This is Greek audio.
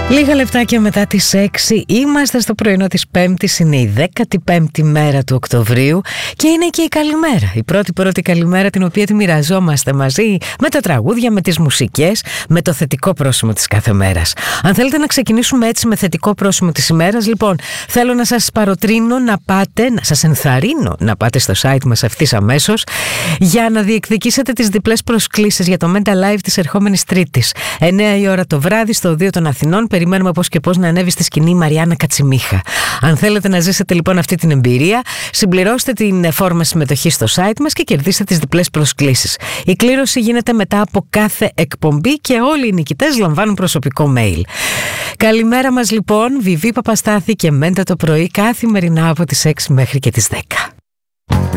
Λίγα λεπτάκια μετά τις 6 είμαστε στο πρωινό της Πέμπτης. Είναι η 15η μέρα του Οκτωβρίου και είναι και η καλημέρα. Η πρώτη καλημέρα, την οποία τη μοιραζόμαστε μαζί με τα τραγούδια, με τις μουσικές, με το θετικό πρόσημο της κάθε μέρας. Αν θέλετε να ξεκινήσουμε έτσι με θετικό πρόσημο της ημέρας, λοιπόν, θέλω να σας παροτρύνω να σας ενθαρρύνω να πάτε στο site μας ευθύς αμέσως για να διεκδικήσετε τις διπλές προσκλήσεις για το Mental Live της ερχόμενης Τρίτης. 9 η ώρα το βράδυ στο Οδείο των Αθηνών. Περιμένουμε πώς και πώς να ανέβει στη σκηνή η Μαριάννα Κατσιμίχα. Αν θέλετε να ζήσετε λοιπόν αυτή την εμπειρία, συμπληρώστε την φόρμα συμμετοχής στο site μας και κερδίστε τις διπλές προσκλήσεις. Η κλήρωση γίνεται μετά από κάθε εκπομπή και όλοι οι νικητές λαμβάνουν προσωπικό mail. Καλημέρα μας λοιπόν, Βιβί Παπαστάθη και Μέντα το πρωί, καθημερινά από τις 6 μέχρι και τις 10.